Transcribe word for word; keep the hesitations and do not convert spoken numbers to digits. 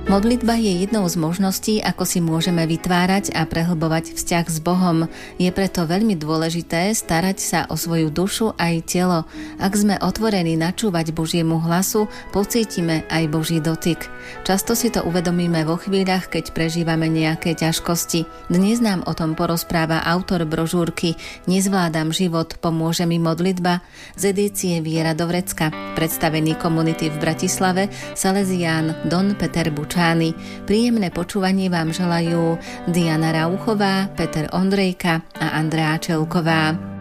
Modlitba je jednou z možností, ako si môžeme vytvárať a prehlbovať vzťah s Bohom. Je preto veľmi dôležité starať sa o svoju dušu aj telo. Ak sme otvorení načúvať Božiemu hlasu, pocítime aj Boží dotyk. Často si to uvedomíme vo chvíľach, keď prežívame nejaké ťažkosti. Dnes nám o tom porozpráva autor brožúrky Nezvládam život, pomôže mi modlitba z edície Viera do vrecka, predstavený komunity v Bratislave Salesián Don Peter Bučány. Príjemné počúvanie vám želajú Diana Rauchová, Peter Ondrejka a Andrea Čelková.